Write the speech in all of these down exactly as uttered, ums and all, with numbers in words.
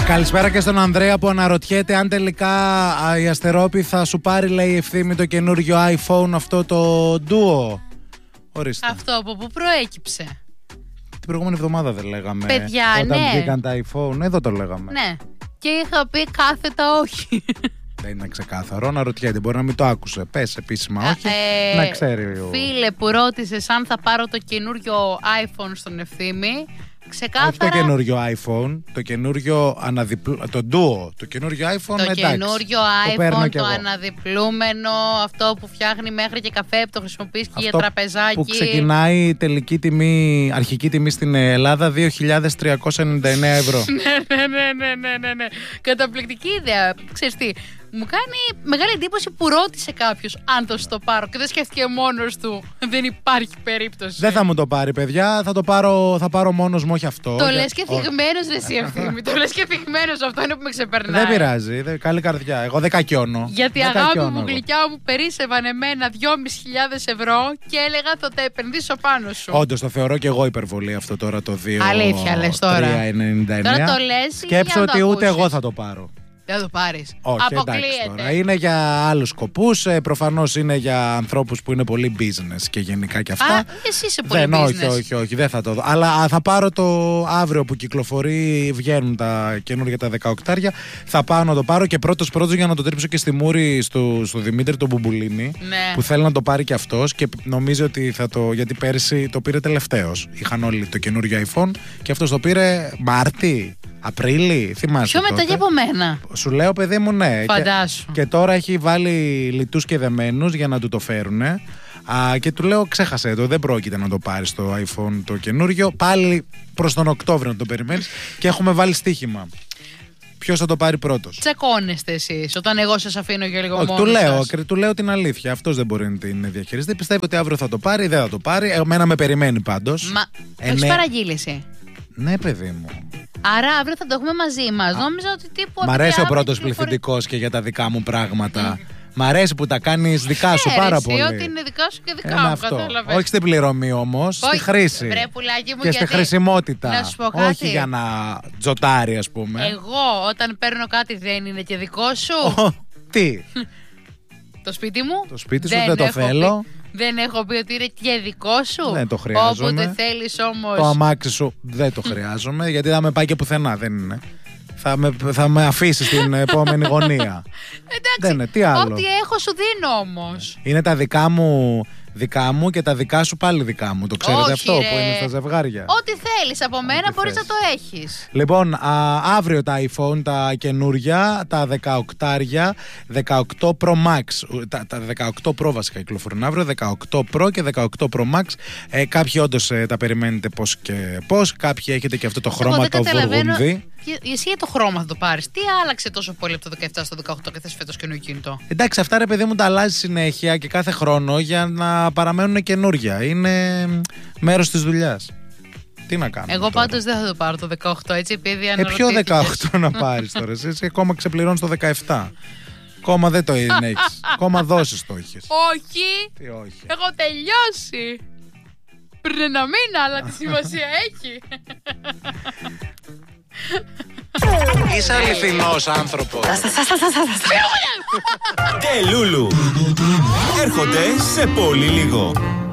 Καλησπέρα και στον Ανδρέα που αναρωτιέται αν τελικά η Αστερόπη θα σου πάρει, λέει, Ευθύμη, το καινούριο iPhone, αυτό το Duo. Ορίστε. Αυτό από πού προέκυψε? Την προηγούμενη εβδομάδα δεν λέγαμε? Παιδιά, όταν ναι. βγήκαν τα iPhone, εδώ το λέγαμε. Ναι. Και είχα πει κάθετα όχι. Δεν είναι ξεκάθαρο, να ρωτιέται. Μπορεί να μην το άκουσε. Πες επίσημα όχι, ε, να ξέρει. Ο... Φίλε που ρώτησες αν θα πάρω το καινούριο iPhone στον Ευθύμη, ξεκάθαρα. Όχι το καινούριο iPhone, το καινούριο αναδιπλ... το Duo, το καινούριο iPhone, το εντάξει. καινούριο το iPhone, το, το αναδιπλούμενο, αυτό που φτιάχνει μέχρι και καφέ, που το χρησιμοποιείς και για τραπεζάκι. Που ξεκινάει η τελική τιμή, αρχική τιμή στην Ελλάδα δύο χιλιάδες τριακόσια ενενήντα εννέα ευρώ. ναι, ναι, ναι, ναι, ναι, ναι. Καταπληκτική ιδέα. Ξέρεις τι, μου κάνει μεγάλη εντύπωση που ρώτησε κάποιος αν το στο πάρω και δεν σκέφτηκε μόνος του. Δεν υπάρχει περίπτωση. Δεν θα μου το πάρει, παιδιά. Θα το πάρω, θα πάρω μόνος μου, όχι αυτό. Το για... λες και θυγμένος, ρε εσύ, Ευθύμη. Το λες και θυγμένος, αυτό είναι που με ξεπερνάει. Δεν πειράζει. Δε, καλή καρδιά. Εγώ δεν κακιώνω. Γιατί δεν αγάπη κακιώνω, μου, εγώ. γλυκιά μου, περίσσευαν εμένα δυόμισι χιλιάδες ευρώ και έλεγα θα τα επενδύσω πάνω σου. Όντως, το θεωρώ και εγώ υπερβολή αυτό τώρα το δύο. Αλήθεια, λες τώρα. τρία ενενήντα εννέα. Τώρα το λες. Σκέψω ότι το ούτε ακούσεις. εγώ θα το πάρω. Δεν θα το πάρεις. Όχι, εντάξει τώρα. Είναι για άλλους σκοπούς. Ε, προφανώς είναι για ανθρώπους που είναι πολύ business και γενικά και αυτά. Α, εσύ είσαι πολύ δεν, business. όχι, όχι, όχι, δεν θα το δω. Αλλά θα πάρω το αύριο που κυκλοφορεί, βγαίνουν τα καινούργια τα δεκαοκτάρια. Θα πάω να το πάρω και πρώτος πρώτος για να το τρίψω και στη μούρη στο, στο Δημήτρη τον Μπουμπουλίνη. Ναι. Που θέλει να το πάρει και αυτός και νομίζει ότι θα το. Γιατί πέρσι το πήρε τελευταίος. Είχαν όλοι το καινούργιο iPhone και αυτός το πήρε Μάρτι. Απρίλη, θυμάσαι. Πιο μετά και από μένα. Σου λέω, παιδί μου, ναι. Φαντάσου. Και, και τώρα έχει βάλει λιτούς και δεμένους για να του το φέρουνε. Α, και του λέω, ξέχασε το, δεν πρόκειται να το πάρεις το iPhone το καινούριο. Πάλι προς τον Οκτώβριο να το περιμένεις και έχουμε βάλει στοίχημα. Ποιος θα το πάρει πρώτος? Τσακώνεστε εσείς όταν εγώ σας αφήνω για λίγο μόνο. Του λέω, του λέω την αλήθεια. Αυτός δεν μπορεί να την διαχειριστεί. Πιστεύει ότι αύριο θα το πάρει, δεν θα το πάρει. Εμένα με περιμένει πάντως. Μα ε, έχεις ναι. παραγγείληση? Ναι, παιδί μου. Άρα αύριο θα το έχουμε μαζί μας. Νόμιζα ότι τύπου. Μ' αρέσει ο πρώτος κυκλοφορεί... πληθυντικός και για τα δικά μου πράγματα. Μ' αρέσει που τα κάνεις δικά σου πάρα πολύ. Ότι είναι δικά σου και δικά Ένα μου, αυτό. κατάλαβες. Όχι στην πληρωμή όμως, στη χρήση. Βρε, πουλάκι μου, και γιατί... στη χρησιμότητα. Να σου πω κάτι. Όχι για να τζοτάρει, ας πούμε. Εγώ όταν παίρνω κάτι δεν είναι και δικό σου. Ο, τι? Το σπίτι μου. Το σπίτι σου δεν, δεν το θέλω. Πει, δεν έχω πει ότι είναι και δικό σου. Δεν το χρειάζομαι. Όποτε θέλεις όμως. Το αμάξι σου δεν το χρειάζομαι, γιατί θα με πάει και πουθενά, δεν είναι. Θα με, θα με αφήσει στην επόμενη γωνία. Εντάξει, δεν είναι, τι άλλο. Ό,τι έχω σου δίνω όμως. Είναι τα δικά μου, δικά μου και τα δικά σου πάλι δικά μου. Το ξέρετε? Όχι, αυτό ρε. που είναι στα ζευγάρια. Ό,τι θέλεις από μένα Ό,τι μπορείς θες. να το έχεις. Λοιπόν, α, αύριο τα iPhone, τα καινούρια, τα δεκαοκτάρια, δεκαοκτώ Pro Max. Τα, τα δεκαοκτώ Pro βασικά κυκλοφορούν αύριο, δεκαοκτώ Pro και δεκαοκτώ Pro Max. Ε, κάποιοι όντως ε, τα περιμένετε πώς και πώς. Κάποιοι έχετε και αυτό το χρώμα, το βουργουνδί. Εσύ για το χρώμα θα το πάρεις. Τι άλλαξε τόσο πολύ από το δεκαεπτά στο δεκαοκτώ και θες φέτος καινούργιο κινητό? Εντάξει, αυτά ρε παιδί μου τα αλλάζει συνέχεια και κάθε χρόνο για να παραμένουν καινούρια. Είναι μέρος της δουλειάς. Τι να κάνουμε? Εγώ τώρα. πάντως δεν θα το πάρω το δεκαοκτώ, έτσι, επειδή Ε, ποιο δεκαοκτώ να πάρεις τώρα? Εσύ, εσύ ακόμα ξεπληρώνεις το δεκαεπτά. Ακόμα δεν το έχεις. Ακόμα δώσεις το έχεις. Όχι. Τι όχι? Έχω τελειώσει. Πριν ένα μήνα, αλλά τη σημασία έχει. Είσαι αληθινός άνθρωπος. Ντε Λούλου. Έρχονται σε πολύ λίγο.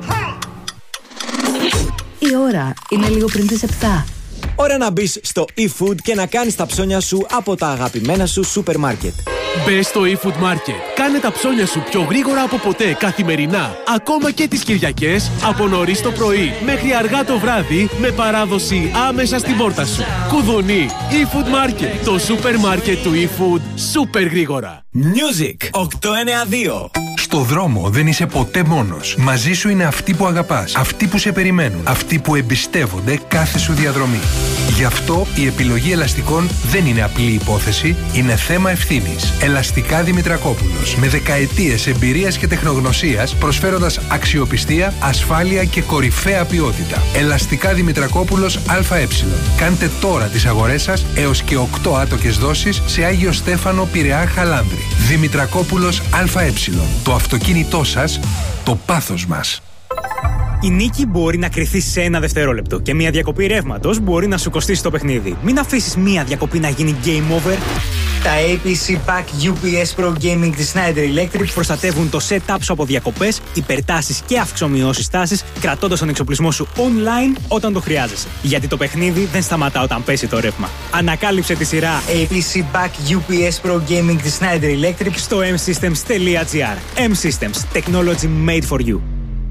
Η ώρα είναι λίγο πριν τις επτά. Ώρα να μπεις στο eFood και να κάνεις τα ψώνια σου από τα αγαπημένα σου σούπερ μάρκετ. Μπες στο eFood Market. Κάνε τα ψώνια σου πιο γρήγορα από ποτέ, καθημερινά. Ακόμα και τις Κυριακές, από νωρίς το πρωί μέχρι αργά το βράδυ, με παράδοση άμεσα στην πόρτα σου. Κουδουνί, eFood Market. Το σούπερ μάρκετ του eFood, σούπερ γρήγορα. Music οκτακόσια ενενήντα δύο. Στο δρόμο δεν είσαι ποτέ μόνος. Μαζί σου είναι αυτοί που αγαπάς, αυτοί που σε περιμένουν, αυτοί που εμπιστεύονται κάθε σου διαδρομή. Γι' αυτό η επιλογή ελαστικών δεν είναι απλή υπόθεση, είναι θέμα ευθύνης. Ελαστικά Δημητρακόπουλος. Με δεκαετίες εμπειρίας και τεχνογνωσίας, προσφέροντας αξιοπιστία, ασφάλεια και κορυφαία ποιότητα. Ελαστικά Δημητρακόπουλος ΑΕ. Κάντε τώρα τις αγορές σας έως και οκτώ άτοκες δόσεις σε Άγιο Στέφανο, Πειραιά, Χαλάνδρη. Δημητρακόπουλος ΑΕ. Το αυτοκίνητό σας, το πάθος μας. Η νίκη μπορεί να κρυθεί σε ένα δευτερόλεπτο και μια διακοπή ρεύματος μπορεί να σου κοστίσει το παιχνίδι. Μην αφήσεις μια διακοπή να γίνει game over. Τα έι πι σι Pack γιου πι ες Pro Gaming της Schneider Electric προστατεύουν το setup σου από διακοπές, υπερτάσεις και αυξομοιώσεις τάσεις, κρατώντας τον εξοπλισμό σου online όταν το χρειάζεσαι. Γιατί το παιχνίδι δεν σταματά όταν πέσει το ρεύμα. Ανακάλυψε τη σειρά έι πι σι Pack γιου πι ες Pro Gaming της Schneider Electric στο εμ συστεμς τελεία τζι άρ. εμ Systems. Technology made for you.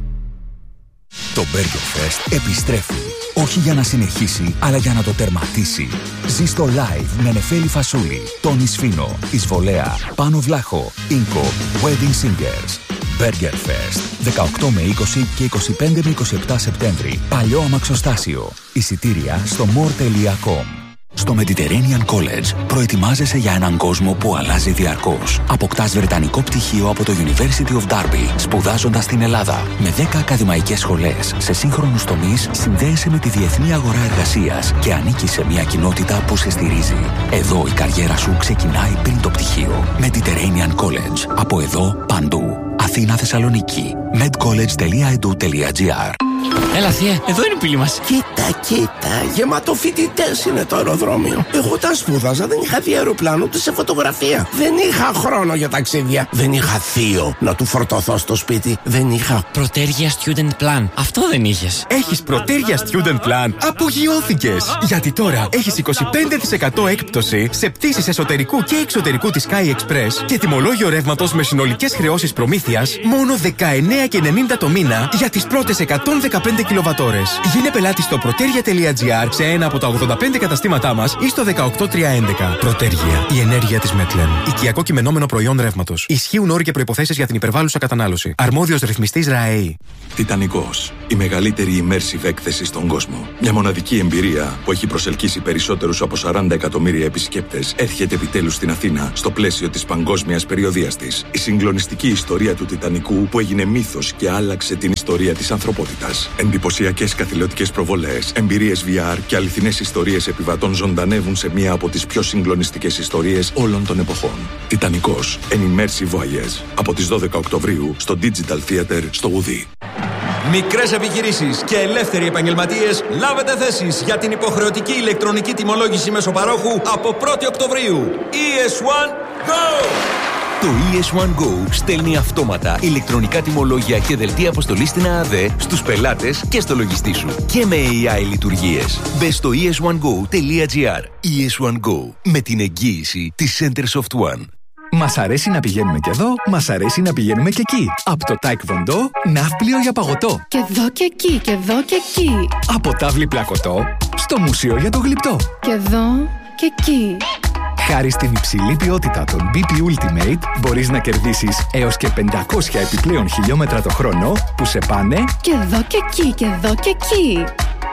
Το Burger Fest επιστρέφει. Όχι για να συνεχίσει, αλλά για να το τερματίσει. Ζήστο live με Νεφέλη Φασούλη, Τόνι Σφίνο, Ισβολέα, Πάνο Βλάχο, Ίνκο, Wedding Singers. Burger Fest. δεκαοκτώ με είκοσι και είκοσι πέντε με είκοσι επτά Σεπτέμβρη. Παλιό Αμαξοστάσιο. Εισιτήρια στο more τελεία com. Στο Mediterranean College προετοιμάζεσαι για έναν κόσμο που αλλάζει διαρκώς. Αποκτάς βρετανικό πτυχίο από το University of Derby, σπουδάζοντας στην Ελλάδα. Με δέκα ακαδημαϊκές σχολές σε σύγχρονους τομείς, συνδέεσαι με τη διεθνή αγορά εργασίας και ανήκεις σε μια κοινότητα που σε στηρίζει. Εδώ η καριέρα σου ξεκινάει πριν το πτυχίο. Mediterranean College. Από εδώ παντού. Αθήνα, Θεσσαλονίκη. medcollege τελεία e d u τελεία g r. Έλα θεία, εδώ είναι η πύλη μας. Κοίτα, κοίτα, γεμάτο φοιτητές είναι το αεροδρόμιο. Εγώ όταν σπούδαζα δεν είχα δει αεροπλάνο ούτε σε φωτογραφία. Δεν είχα χρόνο για ταξίδια. Δεν είχα θείο να του φορτωθώ στο σπίτι. Δεν είχα Πρωτέργεια Student Plan. Αυτό δεν είχες. Έχεις Πρωτέργεια Student Plan. Απογειώθηκες. Γιατί τώρα έχεις είκοσι πέντε τοις εκατό έκπτωση σε πτήσεις εσωτερικού και εξωτερικού της Sky Express και τιμολόγιο ρεύματος με συνολικές χρεώσεις προμήθειας μόνο δεκαεννέα και ενενήντα το μήνα για τις πρώτες εκατόν δεκαπέντε κιλοβατόρες. Γίνε πελάτη στο πρωτέργεια τελεία τζι άρ σε ένα από τα ογδόντα πέντε καταστήματά μας ή στο δεκαοκτώ τριακόσια έντεκα. Πρωτέργεια. Η ενέργεια της Μέτλεν. Οικιακό κειμενόμενο προϊόν ρεύματος. Ισχύουν όροι και προϋποθέσεις για την υπερβάλλουσα κατανάλωση. Αρμόδιος ρυθμιστής ΡΑΕΗ. Τιτανικός. Η μεγαλύτερη immersive έκθεση στον κόσμο. Μια μοναδική εμπειρία που έχει προσελκύσει περισσότερους από σαράντα εκατομμύρια επισκέπτες έρχεται επιτέλους στην Αθήνα στο πλαίσιο της παγκόσμιας περιοδείας της. Η συγκλονιστική ιστορία του Τιτανικού που έγινε μύθος και άλλαξε την ιστορία της ανθρωπότητας. Εντυπωσιακές καθηλωτικές προβολές, εμπειρίες βι αρ και αληθινές ιστορίες επιβατών ζωντανεύουν σε μία από τις πιο συγκλονιστικές ιστορίες όλων των εποχών. Τιτανικός. An immersive voyage. Από τις δώδεκα Οκτωβρίου στο Digital Theater στο Ουδί. Μικρές επιχειρήσεις και ελεύθεροι επαγγελματίες, λάβετε θέσεις για την υποχρεωτική ηλεκτρονική τιμολόγηση μεσοπαρόχου από πρώτη Οκτωβρίου. ι ες ουάν Go! Το ι ες ουάν Go στέλνει αυτόματα ηλεκτρονικά τιμολόγια και δελτία αποστολής στην ΑΑΔΕ στους πελάτες και στο λογιστή σου. Και με έι άι λειτουργίες. Μπες στο ι ες ουάν go τελεία τζι άρ. ι ες ουάν Go. Με την εγγύηση της Centersoft One. Μας αρέσει να πηγαίνουμε και εδώ, μας αρέσει να πηγαίνουμε και εκεί. Από το Taekwondo, ναύπλιο για παγωτό. Και εδώ και εκεί, και εδώ και εκεί. Από τάβλη πλακωτό, στο μουσείο για το γλυπτό. Και εδώ και εκεί. Χάρη στην υψηλή ποιότητα των μπι πι Ultimate, μπορείς να κερδίσεις έως και πεντακόσια επιπλέον χιλιόμετρα το χρόνο που σε πάνε και εδώ και εκεί, και εδώ και εκεί.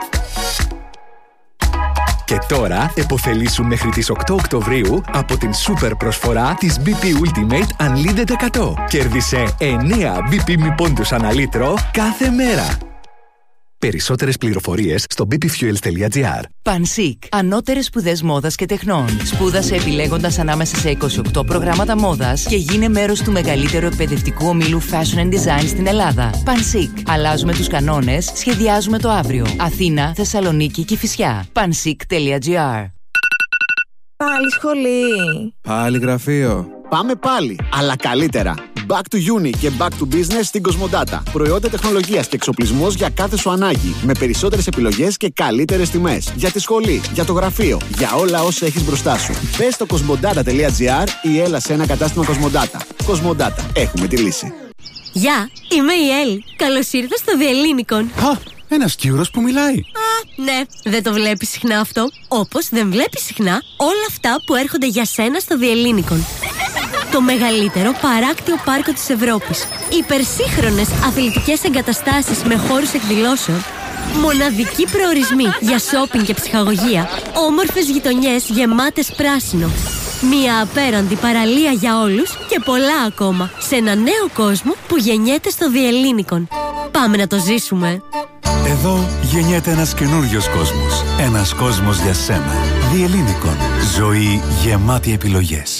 Και τώρα επωφελήσου μέχρι τις οκτώ Οκτωβρίου από την σούπερ προσφορά της μπι πι Ultimate Unlimited εκατό. Κέρδισε εννέα μπι πι μη πόντους ανά λίτρο κάθε μέρα. Περισσότερες πληροφορίες στο μπι πι fuels τελεία τζι άρ. Πανσίκ. Ανώτερες σπουδές μόδας και τεχνών. Σπούδασε επιλέγοντας ανάμεσα σε είκοσι οκτώ προγράμματα μόδας και γίνε μέρος του μεγαλύτερου εκπαιδευτικού ομίλου Fashion and Design στην Ελλάδα. Πανσίκ. Αλλάζουμε τους κανόνες, σχεδιάζουμε το αύριο. Αθήνα, Θεσσαλονίκη, Κηφισιά. πανσίκ τελεία τζι άρ. Πάλι σχολή. Πάλι γραφείο. Πάμε πάλι, αλλά καλύτερα. Back to Uni και Back to Business στην Κοσμοντάτα. Προϊόντα τεχνολογίας και εξοπλισμός για κάθε σου ανάγκη. Με περισσότερες επιλογές και καλύτερες τιμές. Για τη σχολή, για το γραφείο, για όλα όσα έχεις μπροστά σου. Μπες στο κοσμοντάτα τελεία τζι άρ ή έλα σε ένα κατάστημα Κοσμοντάτα. Κοσμοντάτα. Έχουμε τη λύση. Γεια, είμαι η Έλλη. Καλώς ήρθες στο Διελλήνικον. Α, ένας Κύρος που μιλάει. Α, ναι, δεν το βλέπεις συχνά αυτό. Όπως δεν βλέπεις συχνά όλα αυτά που έρχονται για σένα στο Διελλήνικον. Το μεγαλύτερο παράκτιο πάρκο της Ευρώπης. Υπερσύγχρονες αθλητικές εγκαταστάσεις με χώρους εκδηλώσεων. Μοναδικοί προορισμοί για σόπινγκ και ψυχαγωγία. Όμορφες γειτονιές γεμάτες πράσινο. Μια απέραντη παραλία για όλους και πολλά ακόμα. Σε ένα νέο κόσμο που γεννιέται στο Διελλήνικον. Πάμε να το ζήσουμε. Εδώ γεννιέται ένας καινούριος κόσμος. Ένας κόσμος για σένα. Διελλήνικον. Ζωή γεμάτη επιλογές.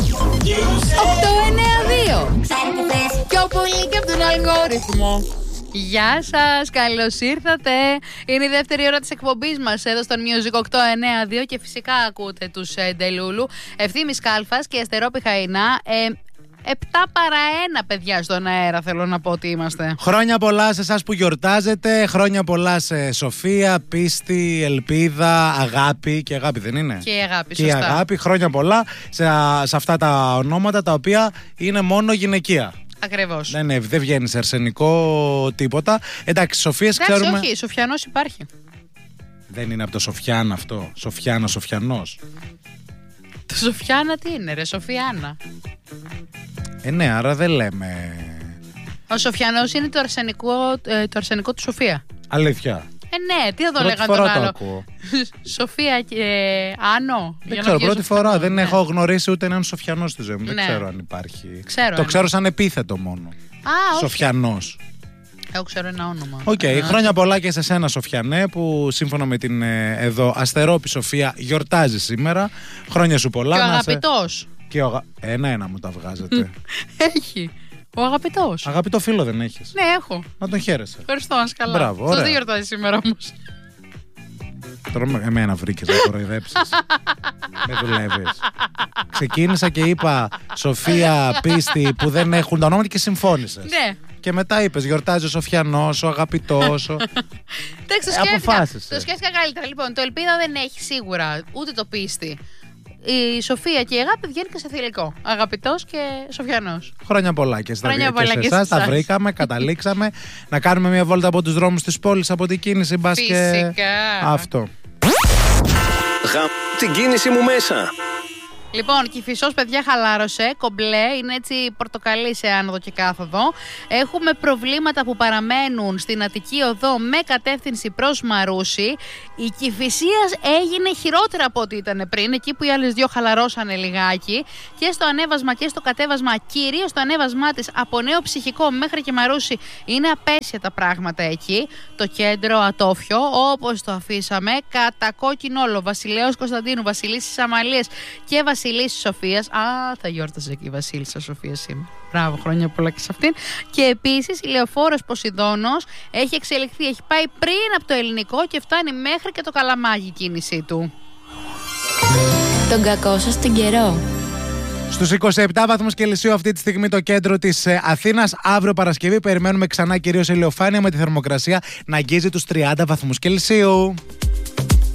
οκτώ εννέα δύο. Πιο πολύ και από τον αλγόριθμο. Γεια σας, καλώς ήρθατε. Είναι η δεύτερη ώρα της εκπομπής μας εδώ στον Music οκτώ εννιά δύο και φυσικά ακούτε τους ε, Ντελούλου, Ευθύμης Κάλφας και Αστερό Πιχαϊνά. Ε, Επτά παρά ένα, παιδιά, στον αέρα θέλω να πω ότι είμαστε. Χρόνια πολλά σε εσάς που γιορτάζετε. Χρόνια πολλά σε Σοφία, πίστη, ελπίδα, αγάπη. Και αγάπη δεν είναι? Και η αγάπη, και σωστά. η αγάπη. Χρόνια πολλά σε, σε αυτά τα ονόματα τα οποία είναι μόνο γυναικεία. Ακριβώς. Δεν, είναι, δεν βγαίνει σε αρσενικό τίποτα. Εντάξει, Σοφίες Εντάξει, ξέρουμε. όχι, Σοφιανός υπάρχει. Δεν είναι από το Σοφιάν αυτό. Σοφιάνα, Σοφιανός. Το Σοφιάνα τι είναι, ρε, Σοφιάνα. Ε, ναι, άρα δεν λέμε. Ο Σοφιανός είναι το αρσενικό, ε, το αρσενικό του Σοφία. Αλήθεια. Ε, ναι, τι θα το Πρώτη λέγανε φορά τον το άλλο. ακούω. Σοφία και Άνω. Δεν ξέρω, πρώτη φορά. Δεν ναι. έχω γνωρίσει ούτε έναν Σοφιανό στη ζωή μου. Ναι. Δεν ξέρω αν υπάρχει. Ξέρω το ένα. ξέρω σαν επίθετο μόνο. Α, όχι. Σοφιανός. Εγώ ξέρω ένα όνομα. Οκ, okay, χρόνια πολλά και σε σένα, Σοφιανέ, που σύμφωνα με την ε, εδώ Αστερόπη Σοφία γιορτάζει σήμερα. Χρόνια σου πολλά. Και ο να αγαπητός. Σε... Και ο... Ένα-ένα μου τα βγάζετε. Έχει. Ο αγαπητός. Αγαπητό φίλο δεν έχεις? Ναι, έχω. Να τον χαίρεσαι. Ευχαριστώ, να είσαι καλά. Μπράβο, Αυτός ωραία. δεν γιορτάζει σήμερα όμως. Τώρα με- εμένα βρήκες να κοροϊδέψεις. Με δουλεύεις. Ξεκίνησα και είπα Σοφία, πίστη που δεν έχουν τα ονόματα και συμφώνησες. Ναι. Και μετά είπες γιορτάζει ο Σοφιανός, ο αγαπητός. Ο... Εντάξει, το Ε, σκέφτηκα. αποφάσισε. Το σκέφτηκα καλύτερα. Λοιπόν, το ελπίδα δεν έχει σίγουρα, ούτε το πίστη. Η Σοφία και η αγάπη βγαίνει και σε θηλυκό. Αγαπητός και Σοφιανός. Χρόνια πολλά και στα Χρόνια δύο και πολλά σε και σε εσάς. Τα εσάς. βρήκαμε, καταλήξαμε. Να κάνουμε μια βόλτα από τους δρόμους της πόλης, από την κίνηση μπας και... Φυσικά. Αυτό. Γαμ την κίνηση μου μέσα. Λοιπόν, Κηφισός, παιδιά, χαλάρωσε. Κομπλέ, είναι έτσι πορτοκαλί σε άνοδο και κάθοδο. Έχουμε προβλήματα που παραμένουν στην Αττική Οδό με κατεύθυνση προς Μαρούσι. Η Κηφισίας έγινε χειρότερα από ό,τι ήταν πριν, εκεί που οι άλλες δύο χαλαρώσανε λιγάκι. Και στο ανέβασμα και στο κατέβασμα, κυρίως το ανέβασμά της από Νέο Ψυχικό μέχρι και Μαρούσι, είναι απέσια τα πράγματα εκεί. Το κέντρο ατόφιο, όπως το αφήσαμε, κατά κόκκινο όλο. Βασιλέως Κωνσταντίνου, Βασιλίσσης Αμαλίας και Βασιλίσσης Σοφίας. Α, θα γιόρταζε και η Βασίλισσα Σοφία σήμερα. Μπράβο, χρόνια πολλά και σε αυτήν. Και επίσης η Λεωφόρος Ποσειδώνος έχει εξελιχθεί, έχει πάει πριν από το ελληνικό και φτάνει μέχρι και το Καλαμάγι η κίνησή του. Τον κακό σας τον καιρό. Στους είκοσι επτά βαθμούς Κελσίου αυτή τη στιγμή το κέντρο της ε, Αθήνας. Αύριο Παρασκευή περιμένουμε ξανά κυρίως ηλιοφάνεια με τη θερμοκρασία να αγγίζει τους τριάντα βαθμούς Κελσίου.